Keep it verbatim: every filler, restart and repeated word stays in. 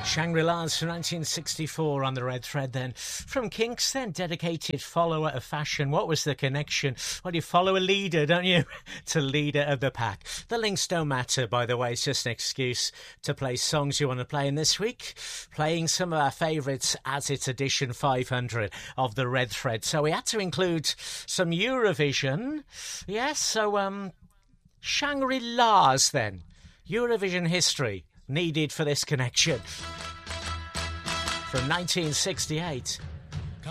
Shangri-La's from nineteen sixty-four on the red thread then. From Kinks then, dedicated follower of fashion. What was the connection? Well, you follow a leader, don't you? To leader of the pack. The links don't matter, by the way. It's just an excuse to play songs you want to play in this week. Playing some of our favourites as it's edition five hundred of the red thread. So we had to include some Eurovision. Yes, so um, Shangri-La's then. Eurovision history needed for this connection. From nineteen sixty-eight,